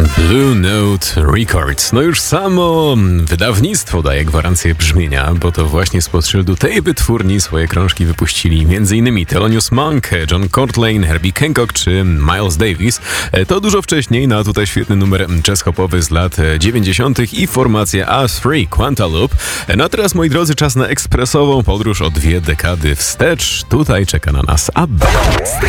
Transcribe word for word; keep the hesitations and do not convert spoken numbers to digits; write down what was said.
Blue Note Records. No już samo wydawnictwo daje gwarancję brzmienia, bo to właśnie spod szyldu tej wytwórni swoje krążki wypuścili m.in. Thelonious Monk, John Coltrane, Herbie Hancock czy Miles Davis. To dużo wcześniej, no a tutaj świetny numer jazz hopowy z lat dziewięćdziesiątych i formacja Us Three Quanta Loop. No a teraz, moi drodzy, czas na ekspresową podróż o dwie dekady wstecz. Tutaj czeka na nas ABBA.